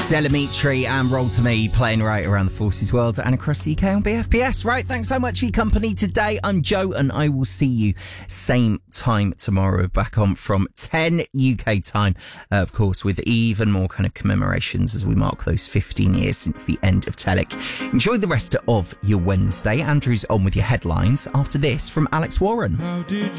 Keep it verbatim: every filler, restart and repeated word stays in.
Delamitri and Roll to Me playing right around the Forces world and across the U K on B F P S. Right, thanks so much for your company today. I'm Joe and I will see you same time tomorrow. Back on from ten U K time, uh, of course, with even more kind of commemorations as we mark those fifteen years since the end of Telic. Enjoy the rest of your Wednesday. Andrew's on with your headlines after this from Alex Warren. How did